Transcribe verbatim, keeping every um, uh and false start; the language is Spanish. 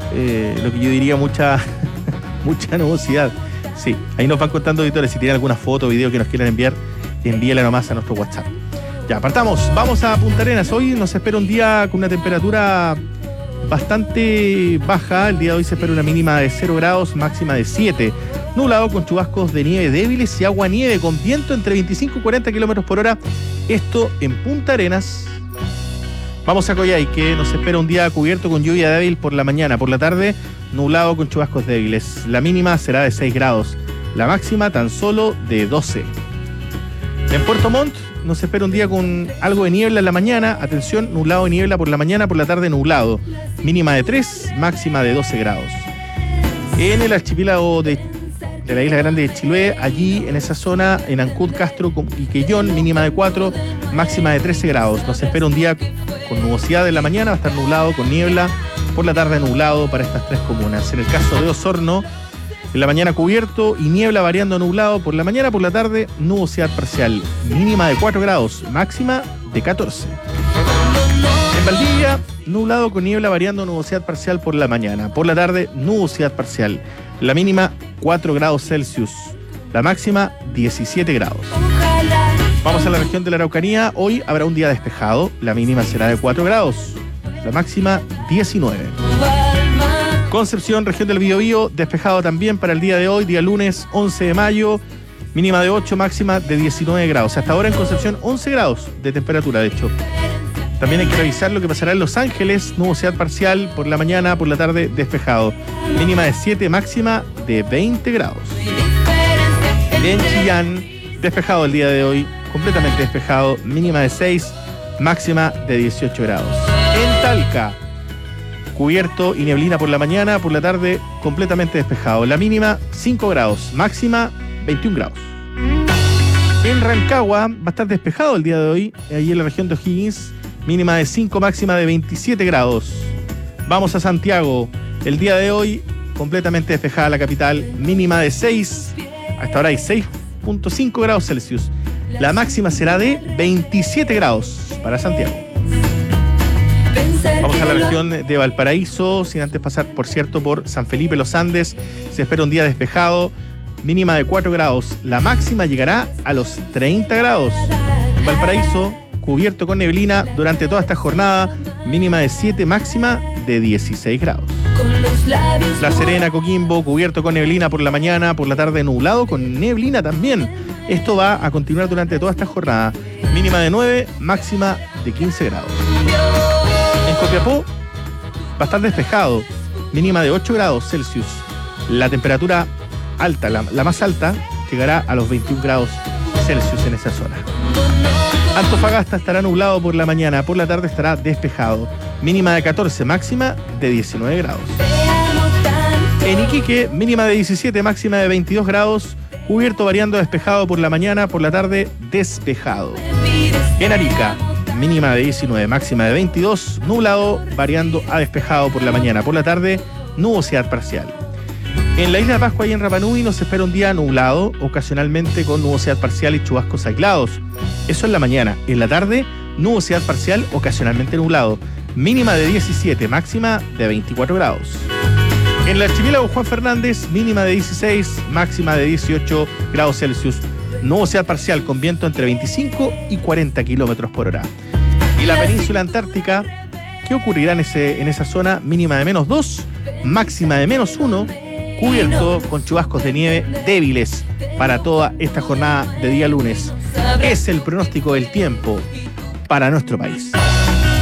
eh, lo que yo diría mucha, mucha nubosidad. Sí, ahí nos van contando auditores. Si tienen alguna foto o video que nos quieran enviar, envíela nomás a nuestro WhatsApp. Ya, partamos. Vamos a Punta Arenas. Hoy nos espera un día con una temperatura bastante baja. El día de hoy se espera una mínima de cero grados, máxima de siete. Nublado con chubascos de nieve débiles y agua-nieve con viento entre veinticinco y cuarenta kilómetros por hora. Esto en Punta Arenas. Vamos a Coyhaique, nos espera un día cubierto con lluvia débil por la mañana. Por la tarde, nublado con chubascos débiles. La mínima será de seis grados. La máxima tan solo de doce. En Puerto Montt nos espera un día con algo de niebla en la mañana. Atención, nublado y niebla por la mañana, por la tarde nublado. Mínima de tres, máxima de doce grados. En el archipiélago de, de la Isla Grande de Chiloé, allí en esa zona, en Ancud, Castro y Quellón, mínima de cuatro, máxima de trece grados. Nos espera un día con nubosidad en la mañana, va a estar nublado con niebla. Por la tarde nublado para estas tres comunas. En el caso de Osorno, en la mañana cubierto y niebla variando a nublado. Por la mañana, por la tarde, nubosidad parcial. Mínima de cuatro grados, máxima de catorce. En Valdivia, nublado con niebla variando nubosidad parcial por la mañana. Por la tarde, nubosidad parcial. La mínima, cuatro grados Celsius. La máxima, diecisiete grados. Vamos a la región de la Araucanía. Hoy habrá un día despejado. La mínima será de cuatro grados. La máxima, diecinueve. Concepción, región del Biobío, despejado también para el día de hoy, día lunes once de mayo, mínima de ocho, máxima de diecinueve grados. Hasta ahora en Concepción once grados de temperatura, de hecho. También hay que revisar lo que pasará en Los Ángeles, nubosidad parcial por la mañana, por la tarde despejado. Mínima de siete, máxima de veinte grados. En Chillán, despejado el día de hoy, completamente despejado, mínima de seis, máxima de dieciocho grados. En Talca, cubierto y neblina por la mañana, por la tarde completamente despejado. La mínima cinco grados, máxima veintiún grados. En Rancagua va a estar despejado el día de hoy, allí en la región de O'Higgins, mínima de cinco, máxima de veintisiete grados. Vamos a Santiago, el día de hoy completamente despejada la capital, mínima de seis, hasta ahora hay seis punto cinco grados Celsius. La máxima será de veintisiete grados para Santiago. Vamos a la región de Valparaíso, sin antes pasar, por cierto, por San Felipe Los Andes. Se espera un día despejado, mínima de cuatro grados. La máxima llegará a los treinta grados. Valparaíso, cubierto con neblina durante toda esta jornada, mínima de siete, máxima de dieciséis grados. La Serena, Coquimbo, cubierto con neblina por la mañana, por la tarde nublado con neblina también. Esto va a continuar durante toda esta jornada. Mínima de nueve, máxima de quince grados. En Copiapó, bastante despejado, mínima de ocho grados Celsius. La temperatura alta, la, la más alta, llegará a los veintiún grados Celsius en esa zona. Antofagasta estará nublado por la mañana, por la tarde estará despejado. Mínima de catorce, máxima de diecinueve grados. En Iquique, mínima de diecisiete, máxima de veintidós grados. Cubierto variando a despejado por la mañana, por la tarde despejado. En Arica, mínima de diecinueve, máxima de veintidós, nublado, variando a despejado por la mañana, por la tarde, nubosidad parcial. En la isla de Pascua y en Rapa Nui nos espera un día nublado, ocasionalmente con nubosidad parcial y chubascos aislados. Eso en la mañana. En la tarde, nubosidad parcial, ocasionalmente nublado. Mínima de diecisiete, máxima de veinticuatro grados. En el archipiélago Juan Fernández, mínima de dieciséis, máxima de dieciocho grados Celsius. Nubosidad parcial con viento entre veinticinco y cuarenta kilómetros por hora. Y la península antártica, ¿qué ocurrirá en, ese, en esa zona? Mínima de menos dos, máxima de menos uno, cubierto con chubascos de nieve débiles para toda esta jornada de día lunes. Es el pronóstico del tiempo para nuestro país.